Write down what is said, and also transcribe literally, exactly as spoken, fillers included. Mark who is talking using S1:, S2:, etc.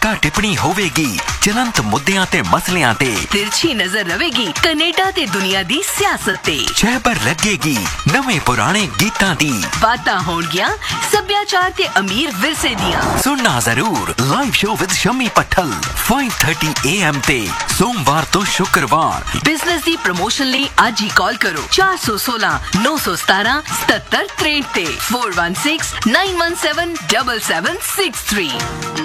S1: ਟੀਕਾ ਟਿੱਪਣੀ ਹੋਵੇਗੀ ਚਲੰਤ ਮੁੱਦਿਆਂ ਤੇ ਮਸਲਿਆਂ ਤੇ।
S2: तिरछी नजर रहेगी कनेडा ते दुनिया दी सियासत ते।
S1: ਛਹਿਬਰ ਲੱਗੇਗੀ ਨਵੇਂ ਪੁਰਾਣੇ ਗੀਤਾਂ ਦੀ।
S2: बातां होणगियां सभ्याचार ते अमीर विरसे दियां।
S1: सुनना जरूर live show with Shammi Pattal five thirty A M ते सोमवार तो शुक्रवार।
S2: बिजनेस दी प्रमोशन ਲਈ ਅੱਜ ਹੀ ਕਾਲ ਕਰੋ ਚਾਰ ਸੌ सोलह नौ सौ सतारह सतहत्तर तिरसठ ਤੇ four one six nine one seven seven seven six three.